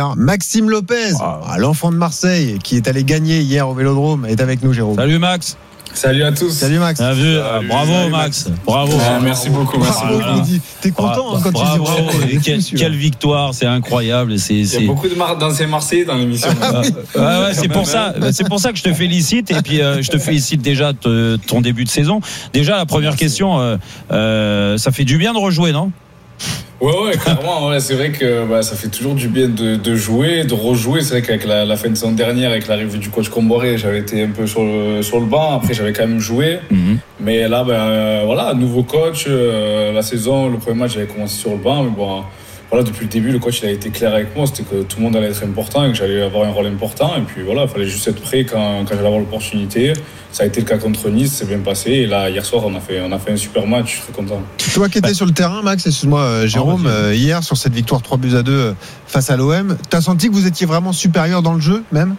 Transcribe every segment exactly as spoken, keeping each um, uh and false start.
hier. Maxime Lopez, wow. l'enfant de Marseille, qui est allé gagner hier au Vélodrome, est avec nous, Jérôme. Salut Max. Salut à tous. Salut Max. Bien vu. Salut, bravo salut, Max. Max. Bravo. Ah, merci beaucoup. Merci Bravo, beaucoup. Dis, t'es content hein, quand bravo. tu dis bravo. Et quelle, quelle victoire, c'est incroyable. C'est, Il y a c'est... beaucoup de mar- d'anciens Marseillais dans l'émission. Ah, ouais, ouais, c'est pour ça. C'est pour ça que je te félicite. Et puis euh, je te félicite déjà de ton début de saison. Déjà la première question, euh, euh, ça fait du bien de rejouer, non? Ouais, ouais, clairement. Ouais, c'est vrai que bah, ça fait toujours du bien de, de jouer, de rejouer. C'est vrai qu'avec la, la fin de saison dernière, avec l'arrivée du coach Comboré, j'avais été un peu sur le, sur le banc. Après, j'avais quand même joué. Mm-hmm. Mais là, ben bah, voilà, nouveau coach. Euh, la saison, le premier match, j'avais commencé sur le banc. Mais bon, voilà, depuis le début, le coach il a été clair avec moi. C'était que tout le monde allait être important et que j'allais avoir un rôle important. Et puis voilà, il fallait juste être prêt quand, quand j'allais avoir l'opportunité. Ça a été le cas contre Nice, c'est bien passé. Et là, hier soir, on a fait, on a fait un super match. Je suis très content. Toi qui étais bah. sur le terrain, Max, excuse-moi, euh, Jérôme, euh, hier sur cette victoire trois buts à deux euh, face à l'O M, t'as senti que vous étiez vraiment supérieur dans le jeu, même?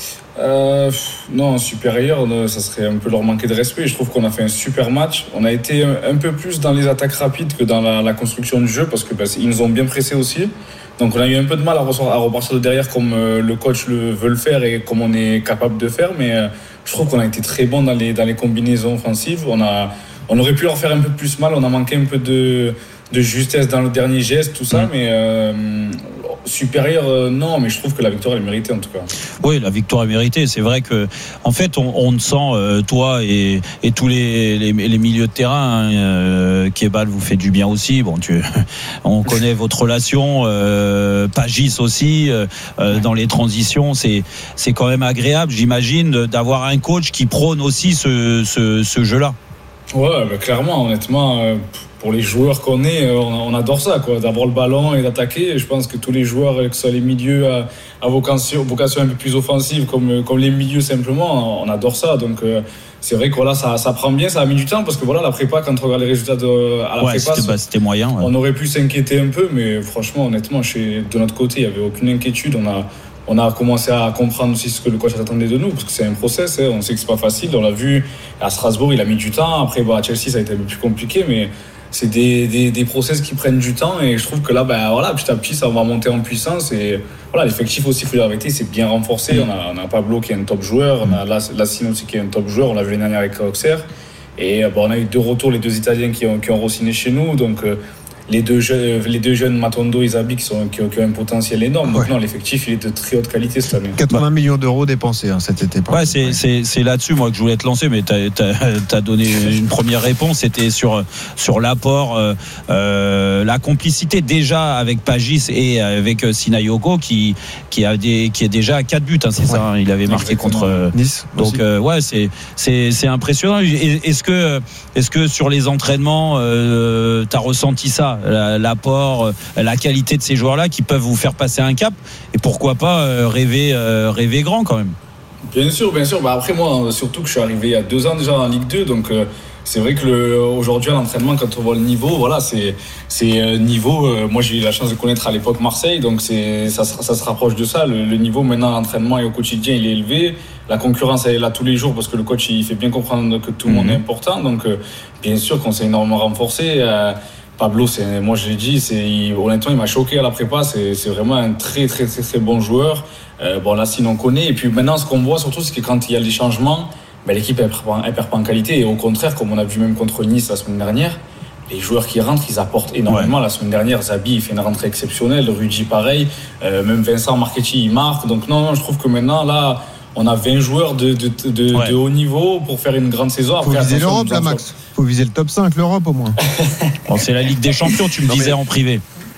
Euh, non, supérieur, ça serait un peu leur manquer de respect. Je trouve qu'on a fait un super match. On a été un peu plus dans les attaques rapides que dans la, la construction du jeu parce que bah, ils nous ont bien pressés aussi. Donc on a eu un peu de mal à, re- à repartir de derrière comme euh, le coach le veut le faire et comme on est capable de faire. Mais euh, je trouve qu'on a été très bon dans les, dans les combinaisons offensives. On, a, on aurait pu leur faire un peu plus mal. On a manqué un peu de, de justesse dans le dernier geste, tout ça. Mmh. Mais euh, supérieur, euh, non. Mais je trouve que la victoire est méritée en tout cas. Oui, la victoire est méritée. C'est vrai que, en fait, on, on te sent, euh, toi et, et tous les, les, les milieux de terrain, hein, euh, Kebal vous fait du bien aussi. Bon, tu, on connaît votre relation, euh, Pagis aussi, euh, euh, dans les transitions. C'est, c'est quand même agréable, j'imagine, d'avoir un coach qui prône aussi ce, ce, ce jeu-là. Ouais, bah, clairement, honnêtement. Euh, Pour les joueurs qu'on est, on adore ça, quoi, d'avoir le ballon et d'attaquer. Et je pense que tous les joueurs, que ce soit les milieux à, à vocation, vocation un peu plus offensive, comme, comme les milieux simplement, on adore ça. Donc euh, c'est vrai que voilà, ça, ça prend bien, ça a mis du temps parce que voilà, la prépa, quand on regarde les résultats de, à la ouais, prépa, c'était, bah, c'était moyen. Ouais. On aurait pu s'inquiéter un peu, mais franchement, honnêtement, chez, de notre côté, il n'y avait aucune inquiétude. On a, on a commencé à comprendre aussi ce que le coach attendait de nous, parce que c'est un process, hein. On sait que c'est pas facile. On l'a vu à Strasbourg, il a mis du temps. Après, bah, à Chelsea, ça a été un peu plus compliqué, mais c'est des, des, des process qui prennent du temps et je trouve que là, ben voilà, petit à petit, ça va monter en puissance et voilà, l'effectif aussi, il faut dire la vérité, c'est bien renforcé. On a, on a Pablo qui est un top joueur, on a Lassine aussi qui est un top joueur, on l'a vu l'année dernière avec Auxerre et bon, on a eu deux retours, les deux Italiens qui ont, qui ont re-signé chez nous, donc euh, les deux jeunes, les deux jeunes Matondo et Zabi qui, sont, qui, ont, qui ont un potentiel énorme. Donc ouais. Non, l'effectif il est de très haute qualité cette année. quatre-vingts millions d'euros dépensés hein, cet été. Ouais, c'est, c'est, c'est là-dessus moi que je voulais te lancer, mais t'as, t'as, t'as donné une première réponse. C'était sur sur l'apport, euh, euh, la complicité déjà avec Pagis et avec Sinayogo qui qui a des qui est déjà à quatre buts. Hein, c'est ouais. ça. Hein, il avait marqué Exactement. contre Nice. Donc euh, ouais, c'est c'est c'est impressionnant. Est-ce que est-ce que sur les entraînements, euh, t'as ressenti ça? L'apport, la qualité de ces joueurs-là qui peuvent vous faire passer un cap et pourquoi pas rêver, rêver grand quand même. Bien sûr, bien sûr. Bah après moi, surtout que je suis arrivé il y a deux ans déjà en Ligue deux, donc euh, c'est vrai que le, aujourd'hui à l'entraînement, quand on voit le niveau, voilà, c'est c'est euh, niveau. Euh, moi, j'ai eu la chance de connaître à l'époque Marseille, donc c'est ça, ça se rapproche de ça. Le, le niveau maintenant à l'entraînement et au quotidien, il est élevé. La concurrence elle est là tous les jours parce que le coach il fait bien comprendre que tout le mmh. monde est important. Donc euh, bien sûr qu'on s'est énormément renforcé. Euh, Pablo, c'est, moi je l'ai dit, c'est, il, honnêtement, il m'a choqué à la prépa. C'est, c'est vraiment un très, très, très, très bon joueur. Euh, bon, là, sinon on connaît. Et puis maintenant, ce qu'on voit surtout, c'est que quand il y a des changements, ben, l'équipe elle perd, elle perd pas en qualité. Et au contraire, comme on a vu même contre Nice la semaine dernière, les joueurs qui rentrent, ils apportent énormément. Ouais. La semaine dernière, Zabi, il fait une rentrée exceptionnelle. Rudy, pareil. Euh, même Vincent Marchetti, il marque. Donc non, non, je trouve que maintenant, là, on a vingt joueurs de, de, de, ouais. de haut niveau pour faire une grande saison. Faut Après, viser l'Europe, là, Max. Faut viser le top cinq, l'Europe au moins. Bon, c'est la Ligue des Champions, tu me non, disais mais... en privé.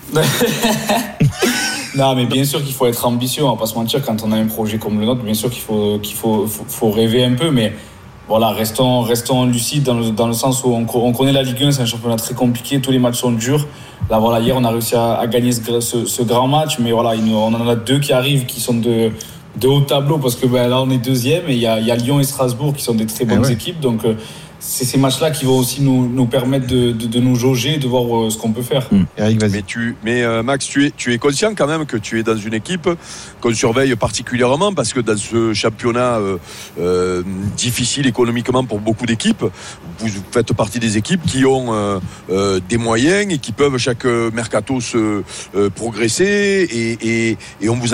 Non, mais bien sûr qu'il faut être ambitieux, on va pas se mentir, quand on a un projet comme le nôtre, bien sûr qu'il faut, qu'il faut, faut, faut rêver un peu, mais voilà, restons, restons lucides dans le, dans le sens où on, on connaît la Ligue un, c'est un championnat très compliqué, tous les matchs sont durs. Là, voilà, hier, on a réussi à, à gagner ce, ce, ce grand match, mais voilà, il, on en a deux qui arrivent qui sont de, de haut tableau, parce que ben, là, on est deuxième, et il y a, il y a Lyon et Strasbourg qui sont des très bonnes ouais. équipes, donc euh, c'est ces matchs-là qui vont aussi nous, nous permettre de, de, de nous jauger, de voir euh, ce qu'on peut faire. Mmh. Eric, vas-y. Mais, tu, mais euh, Max, tu es, tu es conscient quand même que tu es dans une équipe qu'on surveille particulièrement parce que dans ce championnat euh, euh, difficile économiquement pour beaucoup d'équipes, vous faites partie des équipes qui ont euh, euh, des moyens et qui peuvent chaque mercato se euh, progresser et, et, et on vous